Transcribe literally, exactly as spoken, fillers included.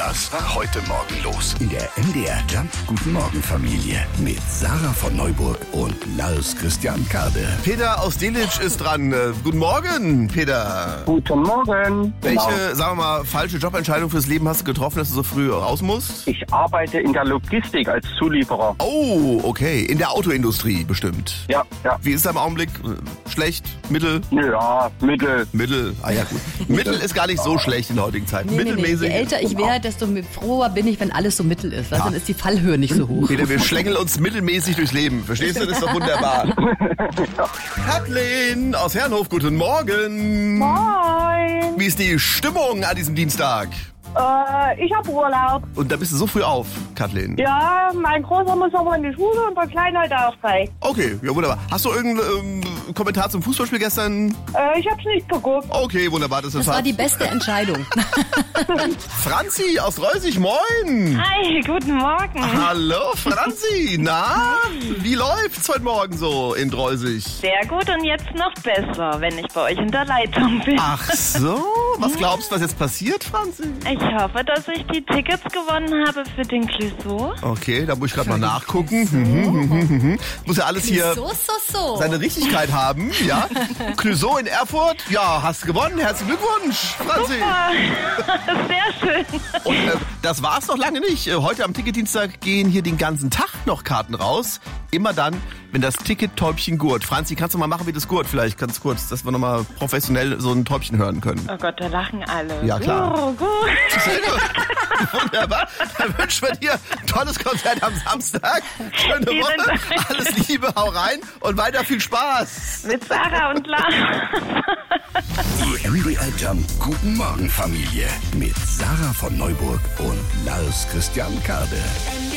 Was war heute Morgen los? In der M D R Jump Guten Morgen Familie mit Sarah von Neuburg und Lars Christian Kade. Peter aus Delitzsch ist dran. Äh, guten Morgen, Peter. Guten Morgen. Welche, Genau. sagen wir mal, falsche Jobentscheidung fürs Leben hast du getroffen, dass du so früh raus musst? Ich arbeite in der Logistik als Zulieferer. Oh, okay. In der Autoindustrie bestimmt. Ja, ja. Wie ist es im Augenblick? Schlecht? Mittel? Ja, Mittel. Mittel? Ah ja, gut. Mittel ist gar nicht so schlecht in der heutigen Zeit. Nee, nee, nee. Mittelmäßig. Je älter ich werde, desto froher bin ich, wenn alles so mittel ist. Ja. Dann ist die Fallhöhe nicht so hoch. Peter, wir schlängeln uns mittelmäßig durchs Leben. Verstehst du? Das ist doch wunderbar. Kathleen aus Herrenhof, guten Morgen. Moin. Wie ist die Stimmung an diesem Dienstag? Äh, ich hab Urlaub. Und da bist du so früh auf, Kathleen. Ja, mein Großer muss noch in die Schule und der Kleine heute auch frei. Okay, ja wunderbar. Hast du irgendeinen ähm, Kommentar zum Fußballspiel gestern? Äh, ich hab's nicht geguckt. Okay, wunderbar. Das, ist Das war die beste Entscheidung. Franzi aus Reusig, moin. Hi, guten Morgen. Hallo Franzi, na, wie läuft's heute Morgen so in Reusig? Sehr gut und jetzt noch besser, wenn ich bei euch in der Leitung bin. Ach so, was glaubst du, was jetzt passiert, Franzi? Ich hoffe, dass ich die Tickets gewonnen habe für den Clouseau. Okay, da muss ich gerade mal nachgucken. Mhm, mhm, mhm. Muss ja alles hier So, so, so. seine Richtigkeit haben, ja? Clouseau in Erfurt, ja, hast gewonnen, herzlichen Glückwunsch, Franzi. Super, sehr schön. Und äh, das war's noch lange nicht. Äh, Heute am Ticketdienstag gehen hier den ganzen Tag noch Karten raus. Immer dann, wenn das Ticket-Täubchen gurt. Franzi, kannst du mal machen wie das gurt vielleicht ganz kurz, dass wir nochmal professionell so ein Täubchen hören können. Oh Gott, da lachen alle. Ja, klar. Oh, gut. Sehr gut. Wunderbar. Dann wünschen wir dir ein tolles Konzert am Samstag. Schöne Vielen Woche. Dank. Alles Liebe, hau rein und weiter viel Spaß. Mit Sarah und Lars. Die M D R Jump Guten Morgen Familie mit Sarah von Neuburg und Lars Christian Kade.